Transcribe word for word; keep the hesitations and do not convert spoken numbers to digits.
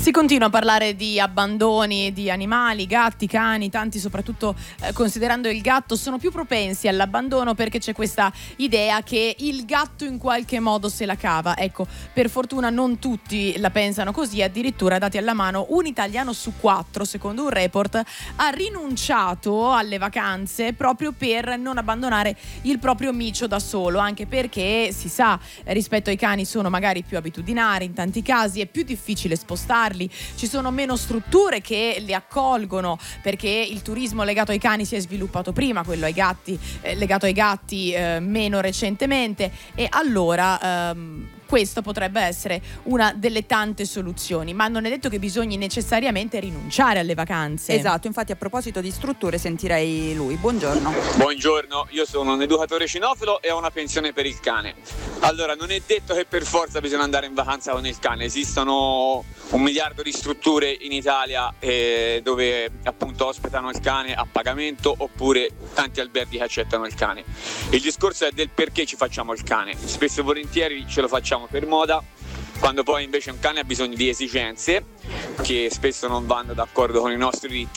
Si continua a parlare di abbandoni di animali, gatti, cani, tanti soprattutto eh, considerando il gatto sono più propensi all'abbandono perché c'è questa idea che il gatto in qualche modo se la cava. Ecco, per fortuna non tutti la pensano così, addirittura dati alla mano un italiano su quattro, secondo un report, ha rinunciato alle vacanze proprio per non abbandonare il proprio micio da solo, anche perché si sa, rispetto ai cani sono magari più abitudinari, in tanti casi è più difficile spostarli, ci sono meno strutture che li accolgono perché il turismo legato ai cani si è sviluppato prima, quello ai gatti eh, legato ai gatti eh, meno recentemente, e allora ehm, questo potrebbe essere una delle tante soluzioni, ma non è detto che bisogni necessariamente rinunciare alle vacanze. Esatto, infatti a proposito di strutture sentirei lui. Buongiorno. Buongiorno, io sono un educatore cinofilo e ho una pensione per il cane. Allora, non è detto che per forza bisogna andare in vacanza con il cane, esistono un miliardo di strutture in Italia eh, dove appunto ospitano il cane a pagamento, oppure tanti alberghi che accettano il cane. Il discorso è del perché ci facciamo il cane. Spesso e volentieri ce lo facciamo per moda, quando poi invece un cane ha bisogno di esigenze che spesso non vanno d'accordo con i nostri